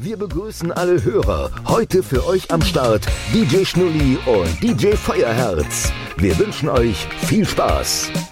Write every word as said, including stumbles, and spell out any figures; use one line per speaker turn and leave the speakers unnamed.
Wir begrüßen alle Hörer. Heute für euch am Start D J Schnulli und D J Feuerherz. Wir wünschen euch viel Spaß.